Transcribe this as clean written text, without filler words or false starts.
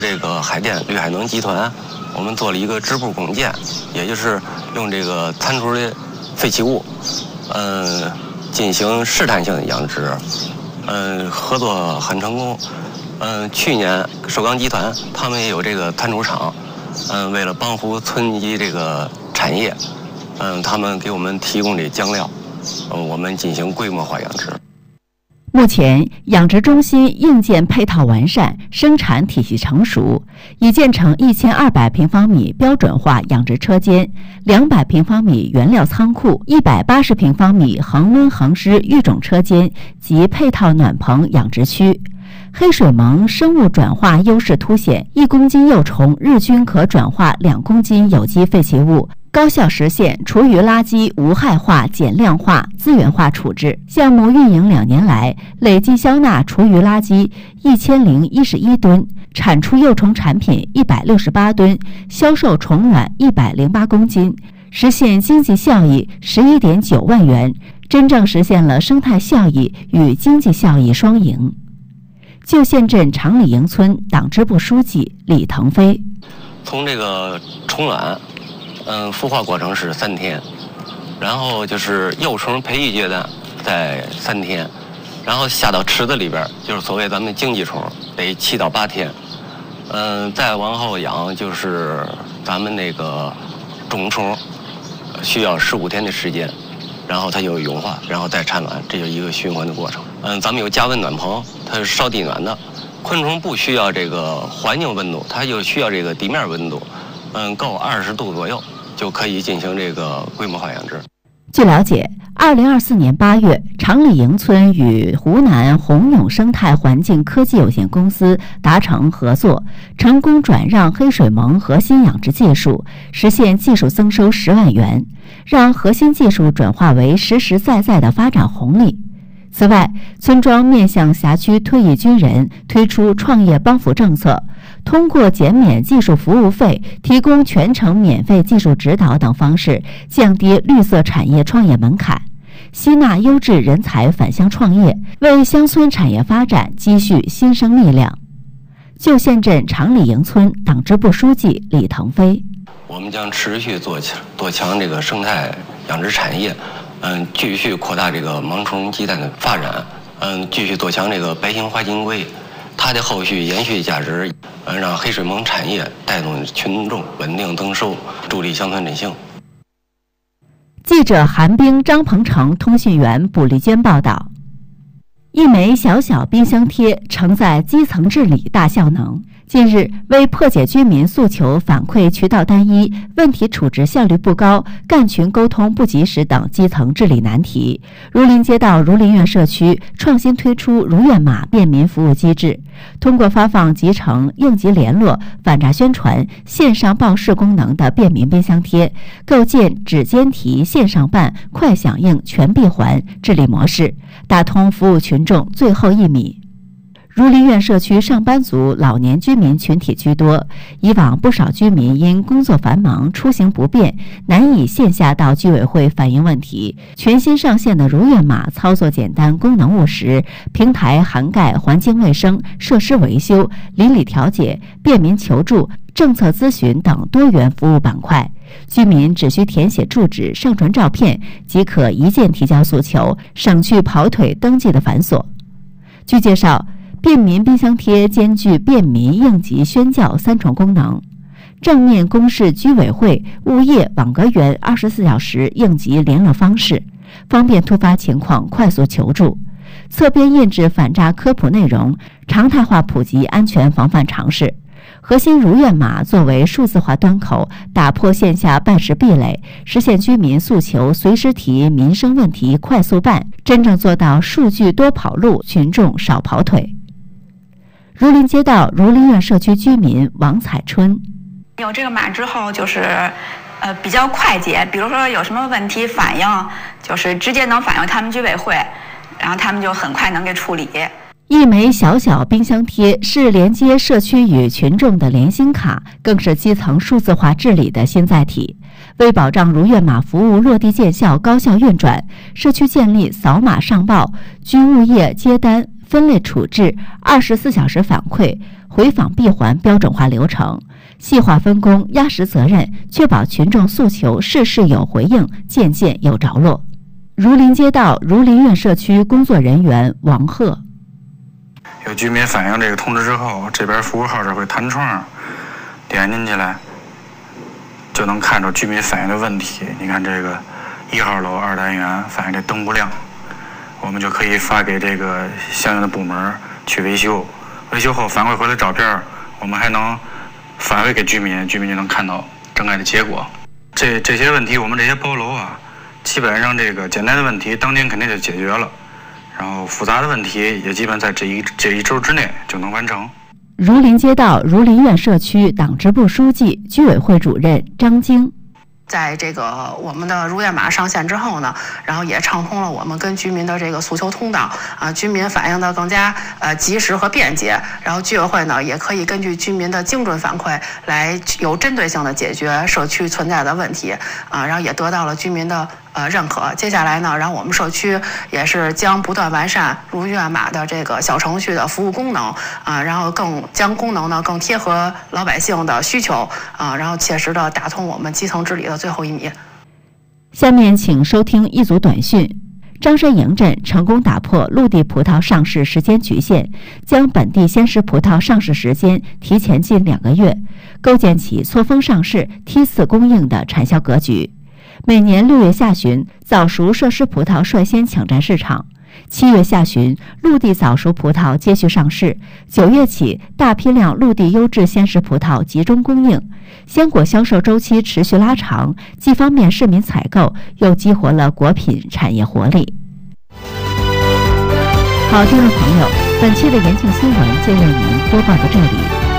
这个海淀绿海能集团，我们做了一个织布拱建，也就是用这个餐厨的废弃物，进行试探性的养殖，合作很成功。去年首钢集团他们也有这个餐厨厂，为了帮扶村级这个产业，他们给我们提供这浆料，我们进行规模化养殖。 目前，养殖中心硬件配套完善，生产体系成熟，已建成1200平方米标准化养殖车间、200平方米原料仓库、180平方米恒温恒湿育种车间及配套暖棚养殖区。黑水虻生物转化优势凸显，1公斤幼虫日均可转化2公斤有机废弃物。高效实现厨余垃圾无害化、减量化、资源化处置。项目运营2年来，累计消纳厨余垃圾1011吨，产出幼虫产品168吨，销售虫卵108公斤，实现经济效益11.9万元，真正实现了生态效益与经济效益双赢。旧县镇长里营村党支部书记李腾飞： 从这个虫卵。孵化过程是3天，然后就是幼虫培育阶段在3天，然后下到池子里边，就是所谓咱们经济虫，得7到8天。再往后养就是咱们那个种虫，需要15天的时间，然后它就融化，然后再产卵，这就是一个循环的过程。咱们有加温暖棚，它是烧地暖的，昆虫不需要这个环境温度，它就需要这个地面温度，够20度左右。就可以进行这个规模化养殖。 据了解，2024年8月，长里营村与湖南宏永生态环境科技有限公司达成合作，成功转让黑水虻核心养殖技术，实现技术增收10万元，让核心技术转化为实实在在的发展红利。此外，村庄面向辖区退役军人推出创业帮扶政策，通过减免技术服务费、提供全程免费技术指导等方式，降低绿色产业创业门槛，吸纳优质人才返乡创业，为乡村产业发展积蓄新生力量。旧县镇长里营村党支部书记李腾飞： 我们将持续做强这个生态养殖产业。继续扩大这个盲虫鸡蛋的发展，继续做强这个白形花金龟，它的后续延续价值，让黑水虻产业带动群众稳定增收，助力乡村振兴。 记者韩冰、张鹏程通讯员卜丽娟报道。一枚小小冰箱贴承载基层治理大效能。近日，为破解居民诉求反馈渠道单一、问题处置效率不高、干群沟通不及时等基层治理难题，儒林街道儒林苑社区创新推出如愿码便民服务机制，通过发放集成、应急联络、反诈宣传、线上报事功能的便民冰箱贴，构建只监提、线上办、快响应、全闭环治理模式，打通服务群众最后1米。儒林苑社区上班族老年居民群体居多，以往不少居民因工作繁忙、出行不便，难以线下到居委会反映问题。全新上线的如愿码操作简单、功能务实，平台涵盖环境卫生、设施维修、邻里调解、便民求助、政策咨询等多元服务板块。居民只需填写住址、上传照片，即可一键提交诉求，省去跑腿登记的繁琐。据介绍，便民冰箱贴兼具便民、应急、宣教3重功能，正面公示居委会、物业、网格员24小时应急联络方式，方便突发情况快速求助；侧边印制反诈科普内容，常态化普及安全防范常识。核心如愿码作为数字化端口，打破线下办事壁垒，实现居民诉求随时提、民生问题快速办，真正做到数据多跑路，群众少跑腿。儒林街道儒林苑社区居民王彩春： 有这个码之后，就是比较快捷，比如说有什么问题反映，就是直接能反映他们居委会，然后他们就很快能给处理。 一枚小小冰箱贴是连接社区与群众的联心卡，更是基层数字化治理的新载体。为保障如愿码服务落地见效、高效运转，社区建立扫码上报、居物业接单、 分类处置、24小时反馈、回访闭环标准化流程，细化分工、压实责任，确保群众诉求事事有回应，件件有着落。儒林街道儒林苑社区工作人员王鹤： 有居民反映这个通知之后，这边服务号这会弹窗，点进去来就能看着居民反映的问题。你看这个1号楼2单元反映这灯不亮，我们就可以发给这个相应的部门去维修。维修后反馈回来照片，我们还能反馈给居民，居民就能看到整改的结果。这些问题，我们这些包楼啊，基本上这个简单的问题当天肯定就解决了，然后复杂的问题也基本在这一周之内就能完成。 儒林街道儒林苑社区党支部书记、居委会主任张晶。 在这个我们的如愿码上线之后呢，然后也畅通了我们跟居民的这个诉求通道啊，居民反映的更加及时和便捷，然后居委会呢也可以根据居民的精准反馈来有针对性的解决社区存在的问题啊，然后也得到了居民的认可。接下来呢，然后我们社区也是将不断完善如愿码的这个小程序的服务功能啊，然后更将功能呢更贴合老百姓的需求啊，然后切实的打通我们基层治理的最后1米。 下面请收听一组短讯。张山营镇成功打破陆地葡萄上市时间局限，将本地鲜食葡萄上市时间提前近2个月，构建起错峰上市、梯次供应的产销格局。每年6月下旬，早熟设施葡萄率先抢占市场；7月下旬，陆地早熟葡萄接续上市；9月起，大批量陆地优质鲜食葡萄集中供应。鲜果销售周期持续拉长，既方便市民采购，又激活了果品产业活力。好，听众朋友，本期的延庆新闻就为您播报到这里。